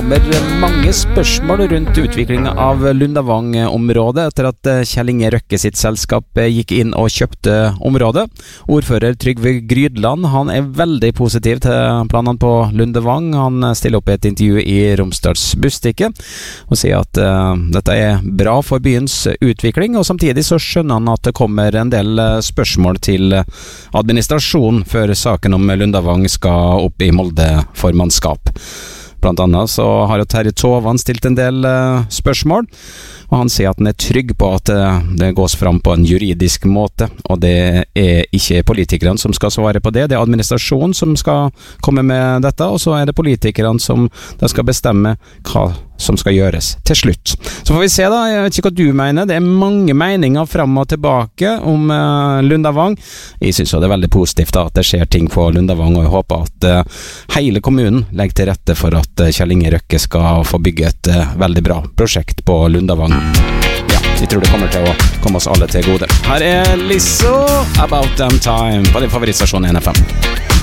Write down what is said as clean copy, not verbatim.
kommer mange spørsmål rundt utviklingen av Lundavang-området etter at Kjell Inge Røkke sitt selskap gikk inn og kjøpte området. Ordfører Trygve Grydland, han veldig positiv til planene på Lundavang. Han stiller opp et intervju i Romsdals Bustikke og sier at dette bra for byens utvikling, og samtidig så skjønner han at det kommer en del spørsmål til administrasjon før saken om Lundavang skal opp i Molde formannskap. Blant annet så har jo Terje Tovan stilt en del spørsmål, og han sier at han trygg på at det gås fram på en juridisk måte, og det ikke politikerne som skal svare på det, det administrasjonen som skal komme med dette, og så det politikerne som skal bestemme hva som skal gjøres til slutt. Så får vi se da, jeg vet ikke hva du mener, det mange meninger frem og tilbake om Lundavang. Jeg synes jo det veldig positivt da, at det skjer ting på Lundavang, og jeg håper at hele kommunen legger til rette for at Kjell Inge Røkke skal få bygge et veldig bra prosjekt på Lundavang. Ja, jeg tror det kommer til å komme oss alle til gode. Her Lizzo, About Damn Time, på din favorittstasjon NFM.